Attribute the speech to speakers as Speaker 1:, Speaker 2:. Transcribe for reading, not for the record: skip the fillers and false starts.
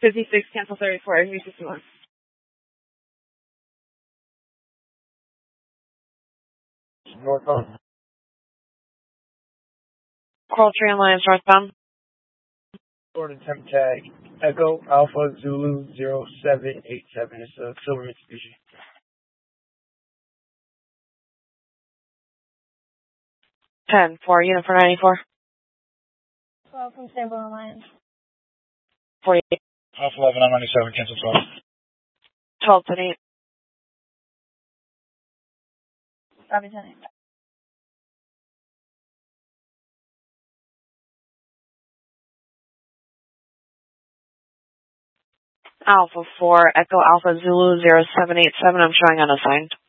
Speaker 1: 56, cancel 34, Air 61.
Speaker 2: Northbound.
Speaker 1: Coral Tree Alliance northbound.
Speaker 2: Florida temp tag. Echo Alpha Zulu 0787. It's a silver Mitsubishi.
Speaker 1: 10 for unit for 94.
Speaker 3: 12 from Stable Alliance.
Speaker 1: 48.
Speaker 2: Alpha 11 on 97, cancel 12.
Speaker 1: 12 to 8.
Speaker 3: Copy 10.
Speaker 1: Alpha 4, Echo Alpha Zulu 0787. I'm showing unassigned.